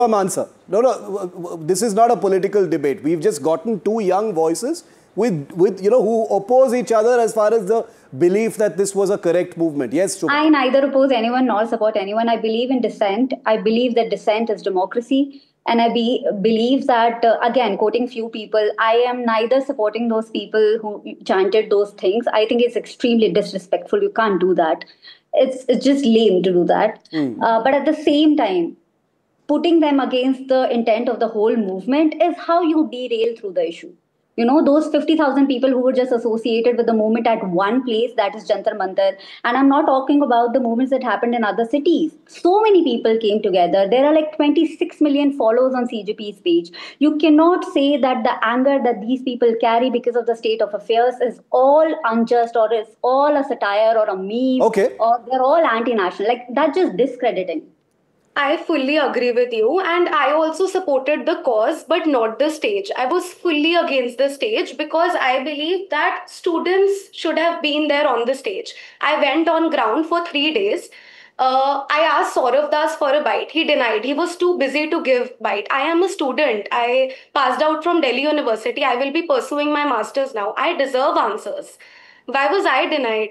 answer. No, no, this is not a political debate. We've just gotten two young voices with who oppose each other as far as the belief that this was a correct movement. Yes, Shubha. I neither oppose anyone nor support anyone. I believe in dissent. I believe that dissent is democracy. And believe that, again, quoting few people, I am neither supporting those people who chanted those things. I think it's extremely disrespectful. You can't do that. It's just lame to do that. But at the same time, putting them against the intent of the whole movement is how you derail through the issue. Those 50,000 people who were just associated with the movement at one place, that is Jantar Mantar. And I'm not talking about the movements that happened in other cities. So many people came together. There are like 26 million followers on CJP's page. You cannot say that the anger that these people carry because of the state of affairs is all unjust or is all a satire or a meme. Okay. Or they're all anti-national. Like, that's just discrediting. I fully agree with you, and I also supported the cause, but not the stage. I was fully against the stage because I believe that students should have been there on the stage. I went on ground for 3 days. I asked Saurav Das for a bite. He denied. He was too busy to give bite. I am a student. I passed out from Delhi University. I will be pursuing my masters now. I deserve answers. Why was I denied?